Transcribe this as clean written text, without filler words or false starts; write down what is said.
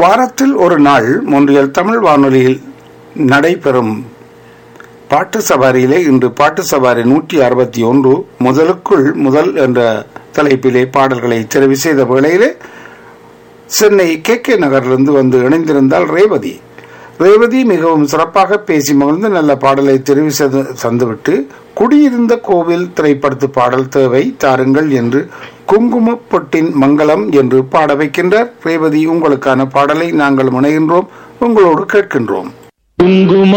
வாரத்தில் ஒரு நாள் மொன்றியல் தமிழ் வானொலியில் நடைபெறும் பாட்டு சவாரியிலே இன்று பாட்டு சவாரி 161 முதலுக்குள் முதல் என்ற தலைப்பிலே பாடல்களை தெரிவு செய்த வேளையிலே சென்னை கே நகரிலிருந்து வந்து இணைந்திருந்தால் ரேவதி மிகவும் சிறப்பாக பேசி மகிழ்ந்து நல்ல பாடலை தெரிவு செய்துவிட்டு குடியிருந்த கோவில் திரைப்படத்து பாடல் தேவை தாருங்கள் என்று குங்கும பொட்டின் மங்களம் என்று பாட வைக்கின்றார் ரேவதி. உங்களுக்கான பாடலை நாங்கள் முனைகின்றோம், உங்களோடு கேட்கின்றோம்.